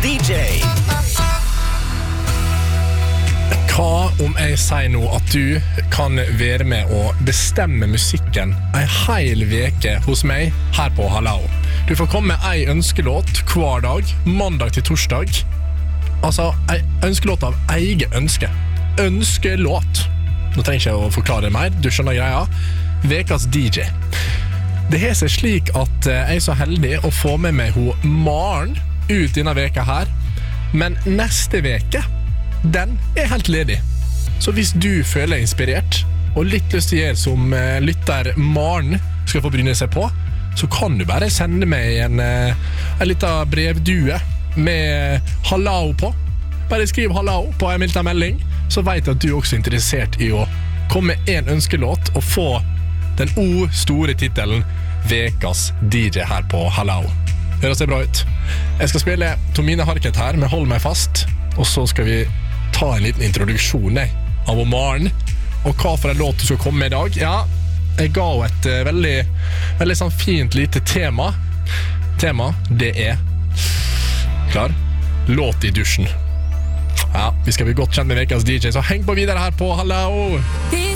DJ. Hva om jeg sier nå at du kan være med å bestemme musikken en hel veke hos meg her på Halao? Du får komme med en ønskelåt hver dag, mandag til torsdag. Altså, en ønskelåt av eget ønske. Ønskelåt. Nå trenger jeg ikke å forklare det mer, du skjønner greia. Vekas DJ. Det er seg slik at jeg er så heldig å få med meg Maren ut denne veka her. Men neste veke, den er helt ledig. Så hvis du føler deg inspirert og litt lyst til å gjøre som lytter Maren skal få bryne seg på, så kan du bare sende meg en liten brevdue med Halao på. Bare skriv Halao på en melding, så vet jeg at du også er interessert i å komme med en ønskelåt og få den store titelen Vekas DJ her på Halao. Høres det bra ut? Jeg skal spille Tomine Harket her med Hold meg fast, og så skal vi ta en liten introduksjon av Maren, og hva for en låt du skal komme med i dag. Ja, jeg ga et veldig sånn fint lite tema. Tema, det er klar, låt i dusjen. Ja, vi skal bli godt kjent med vekas DJ, så heng på videre her på Halao!